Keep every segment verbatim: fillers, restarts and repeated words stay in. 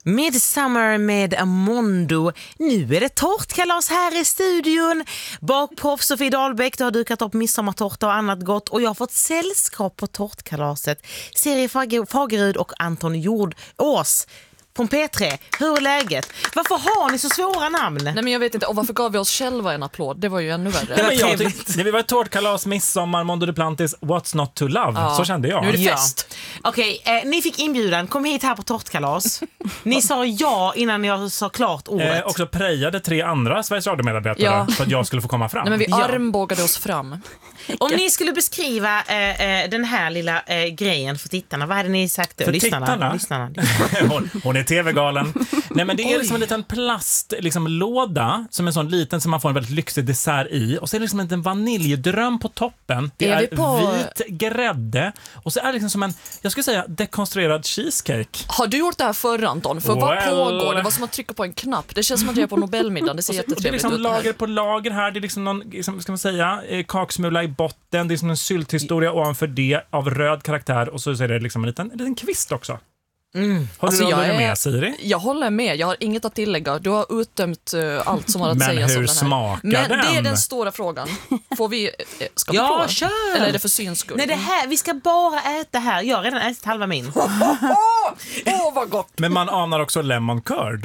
Midsummer med Amondo. Nu är det tårtkalas här i studion. Bakproff Sofie Dahlbäck, du har dukat upp midsommartårta och annat gott. Och jag har fått sällskap på tårtkalaset. Siri Fagerud och Anton Jordås från P tre. Hur är läget? Varför har ni så svåra namn? Nej, men jag vet inte. Och varför gav vi oss själva en applåd? Det var ju ännu värre. Det var trevligt. Det var ett tårtkalas, midsommar, Mondo Duplantis, What's Not To Love. Ja. Så kände jag. Nu är det fest. Ja. Okej, eh, ni fick inbjudan. Kom hit här på tårtkalas. Ni sa ja innan jag sa klart ordet. Eh, också prejade tre andra Sveriges Radio-medarbetare Ja. för att jag skulle få komma fram. Nej, men vi Ja. armbågade oss fram. Om ni skulle beskriva eh, eh, den här lilla eh, grejen för tittarna, vad hade ni sagt? För Lyssnarna. tittarna? Lyssnarna. hon, hon är tv-galen. Nej, men det är liksom en liten plast liksom, låda som är sån liten som man får en väldigt lyxig dessert i. Och så är det liksom en liten vaniljdröm på toppen. Det är är, vi på... vit grädde. Och så är det liksom som en, jag skulle säga, dekonstruerad cheesecake. Har du gjort det här förr, Anton? För vad Well. pågår? Det var som att trycka på en knapp. Det känns som att jag är på Nobelmiddagen. Det ser Och det är jättetrevligt liksom ut. lager på lager här. Det är liksom någon, liksom, ska man säga, eh, kaksmula i botten. Det är som en sylthistoria ovanför det av röd karaktär. Och så är det liksom en liten, en liten kvist också. Mm. Har Alltså, du jag något är- med, Siri? Jag håller med. Jag har inget att tillägga. Du har utdömt uh, allt som har att Men säga hur om den här. smakar Men det är den? den stora frågan. Får vi, eh, ska vi Ja, prova? kör! Eller är det för syns skull? Nej, det här, vi ska bara äta här. Jag har redan ätit halva min. Åh, oh, vad gott! Men man anar också lemon curd.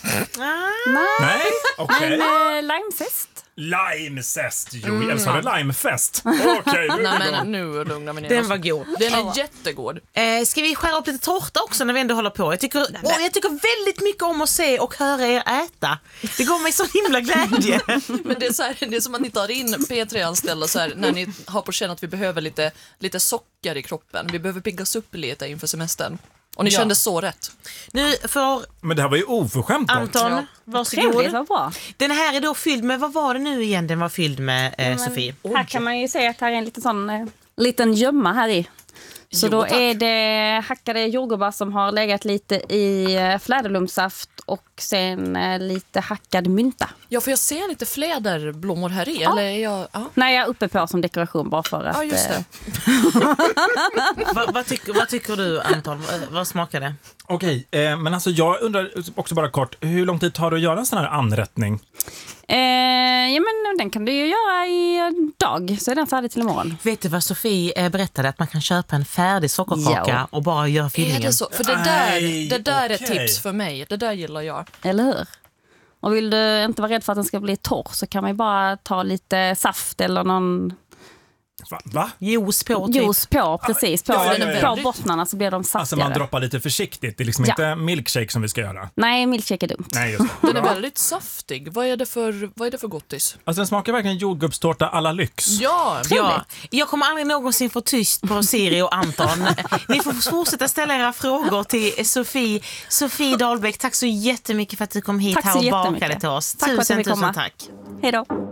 Nej, Nej? Okej. en eh, limefest. Limezest, jo. Eller så är det limefest. Okej, nu Nej, är det men nu lugnar vi ner Den oss. var god. Den är jättegod. Eh, ska vi skära upp lite tårta också när vi ändå håller på? Jag tycker, åh, jag tycker väldigt mycket om att se och höra er äta. Det går mig så himla glädje. Men det är, så här, det är som att ni tar in P tre-anställda så här, när ni har på känn att vi behöver lite, lite socker i kroppen. Vi behöver piggas upp lite inför semestern. Och ni Ja. kände så rätt. Nu får Men det här var ju oförskämt gott. Anton, Ja. varsågod. Trevligt, vad bra. Den här är då fylld med, vad var det nu igen den var fylld med, eh, Men Sofie? Här kan man ju se att här är en liten sån eh, liten gömma här i. Så Jo, då tack. är det hackade jordgubbar som har legat lite i eh, fläderlumsaft och sen eh, lite hackad mynta. Ja, för jag ser lite fläderblommor här i. Eller är jag... Ja. Nej, jag är uppe på som dekoration bara för att... Ja, just det. eh, Va, vad, tycker, vad tycker du, Anton? Vad, vad smakar det? Okej, eh, men alltså jag undrar också bara kort, hur lång tid tar det att göra en sån här anrättning? Eh, ja, men den kan du ju göra i en dag, så är den färdig till imorgon. Vet du vad Sofie eh, berättade? Att man kan köpa en färdig sockerkaka Ja. och bara göra Är fyllningen. det så? För det där, Nej, det där är okej. tips för mig. Det där gillar jag. Eller hur? Och vill du inte vara rädd för att den ska bli torr så kan man ju bara ta lite saft eller någon Va? Va? Juice på typ. juice på, precis, på, Ja, ja, ja. på bottnarna så blir de saftigare. Alltså man droppar lite försiktigt, det är liksom Ja. inte milkshake som vi ska göra. Nej, milkshake är dumt. Nej, just det. Den är Bra. väldigt saftig. Vad är det för, vad är det för gottis? Alltså den smakar verkligen jordgubbstårta alla lyx. Ja, Ja, jag kommer aldrig någonsin få tyst på Siri och Anton. Ni får fortsätta ställa era frågor till Sofie. Sofie Dahlbäck, tack så jättemycket för att du kom hit Tack så här och jättemycket. bakade till oss. Tack för att jag tusen, fick tusen komma. tack. Hej då.